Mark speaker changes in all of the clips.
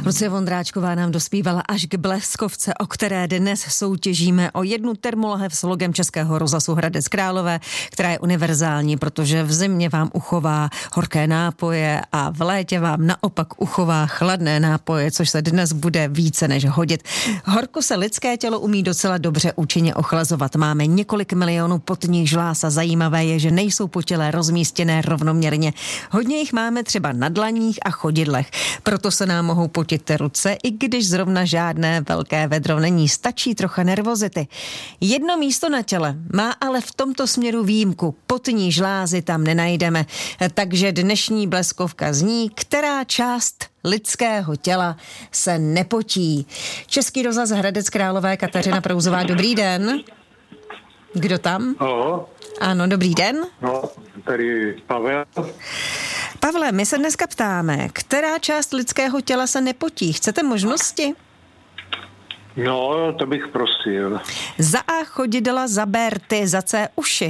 Speaker 1: Lucie Vondráčková nám dospívala až k bleskovce, o které dnes soutěžíme, o jednu termolahev s logem Českého rozhlasu Hradec Králové, která je univerzální, protože v zimě vám uchová horké nápoje a v létě vám naopak uchová chladné nápoje, což se dnes bude více než hodit. Horko se lidské tělo umí docela dobře účinně ochlazovat. Máme několik milionů potních žláz a zajímavé je, že nejsou po těle rozmístěné rovnoměrně. Hodně jich máme třeba na dlaních a chodidlech. Proto se nám mohou potit ruce, i když zrovna žádné velké vedro není, stačí trocha nervozity. Jedno místo na těle má ale v tomto směru výjimku. Potní žlázy tam nenajdeme. Takže dnešní bleskovka zní, která část lidského těla se nepotí. Český rozhlas Hradec Králové, Kateřina Prouzová, dobrý den. Kdo tam? Ano, dobrý den.
Speaker 2: No, tady Pavel.
Speaker 1: Pavle, my se dneska ptáme, která část lidského těla se nepotí? Chcete možnosti?
Speaker 2: No, to bych prosil.
Speaker 1: Za A chodidla, za B rty, za C uši.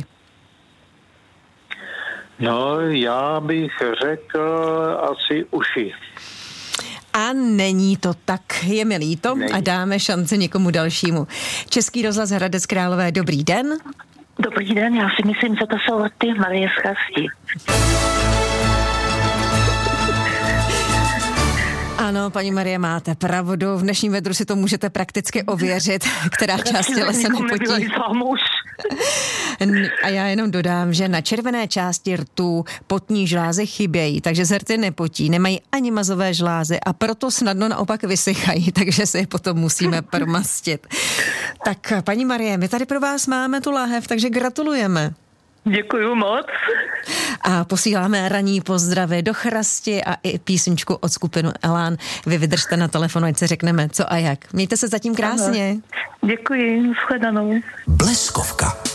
Speaker 2: No, já bych řekl asi uši.
Speaker 1: A není to tak, je mi líto
Speaker 2: Není.
Speaker 1: A dáme šanci někomu dalšímu. Český rozhlas Hradec Králové, dobrý den.
Speaker 3: Dobrý den, já si myslím, že to jsou ty Marie z Chasti.
Speaker 1: Ano, paní Marie, máte pravdu. V dnešním vedru si to můžete prakticky ověřit, která část těla se nepotí. A já jenom dodám, že na červené části rtů potní žlázy chybějí, takže se rty nepotí, nemají ani mazové žlázy a proto snadno naopak vysychají, takže si je potom musíme promastit. Tak, paní Marie, my tady pro vás máme tu láhev, takže gratulujeme.
Speaker 3: Děkuju moc.
Speaker 1: A posíláme ranní pozdravy do Chrasti a i písničku od skupinu Elán. Vy vydržte na telefonu, ať se řekneme co a jak. Mějte se zatím krásně.
Speaker 3: Děkuji, shledanou.
Speaker 4: Bleskovka.